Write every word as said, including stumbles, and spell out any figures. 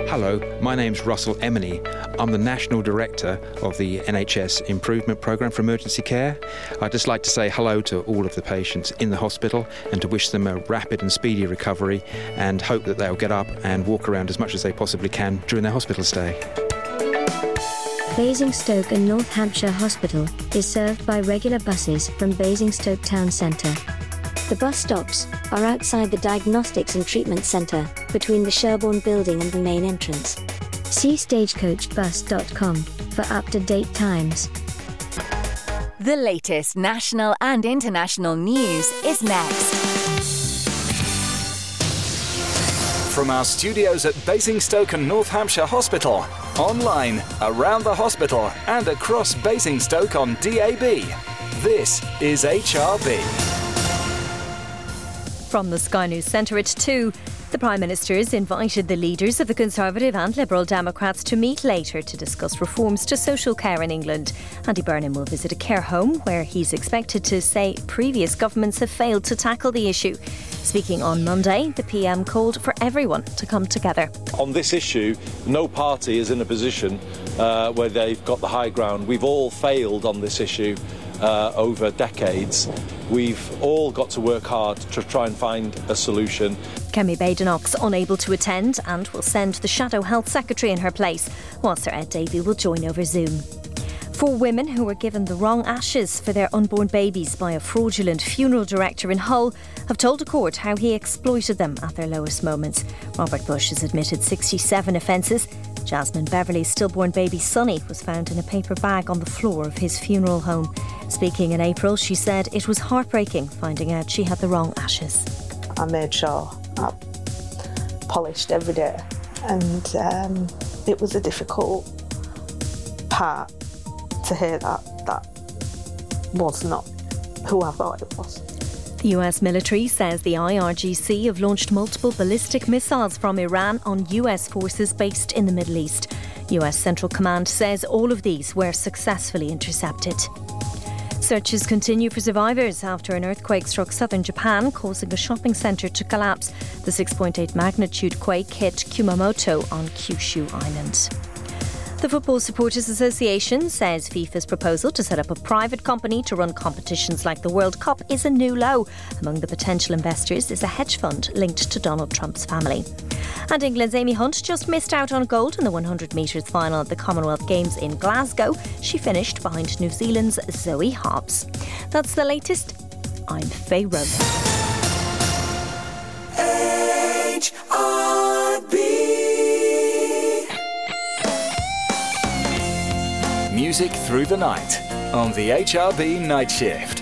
Hello, my name's Russell Emeny. I'm the National Director of the N H S Improvement Programme for Emergency Care. I'd just like to say hello to all of the patients in the hospital and to wish them a rapid and speedy recovery and hope that they'll get up and walk around as much as they possibly can during their hospital stay. Basingstoke and North Hampshire Hospital is served by regular buses from Basingstoke Town Centre. The bus stops are outside the Diagnostics and Treatment Centre, between the Sherborne building and the main entrance. See stagecoach bus dot com for up-to-date times. The latest national and international news is next. From our studios at Basingstoke and North Hampshire Hospital, online, around the hospital and across Basingstoke on D A B, this is H R B. From the Sky News Centre at two, the Prime Minister has invited the leaders of the Conservative and Liberal Democrats to meet later to discuss reforms to social care in England. Andy Burnham will visit a care home where he's expected to say previous governments have failed to tackle the issue. Speaking on Monday, the P M called for everyone to come together. On this issue, no party is in a position uh, where they've got the high ground. We've all failed on this issue uh, over decades. We've all got to work hard to try and find a solution. Kemi Badenoch's unable to attend and will send the Shadow Health Secretary in her place, while Sir Ed Davey will join over Zoom. Four women who were given the wrong ashes for their unborn babies by a fraudulent funeral director in Hull have told a court how he exploited them at their lowest moments. Robert Bush has admitted sixty-seven offences. Jasmine Beverley's stillborn baby Sonny was found in a paper bag on the floor of his funeral home. Speaking in April, she said it was heartbreaking finding out she had the wrong ashes. I made sure I polished every day, and um, it was a difficult part to hear that that was not who I thought it was. The U S military says the I R G C have launched multiple ballistic missiles from Iran on U S forces based in the Middle East. U S Central Command says all of these were successfully intercepted. Searches continue for survivors after an earthquake struck southern Japan, causing a shopping centre to collapse. The six point eight magnitude quake hit Kumamoto on Kyushu Island. The Football Supporters Association says FIFA's proposal to set up a private company to run competitions like the World Cup is a new low. Among the potential investors is a hedge fund linked to Donald Trump's family. And England's Amy Hunt just missed out on gold in the one hundred metres final at the Commonwealth Games in Glasgow. She finished behind New Zealand's Zoe Hobbs. That's the latest. I'm Faye Rowan. H R B. Music through the night on the H R B Night Shift.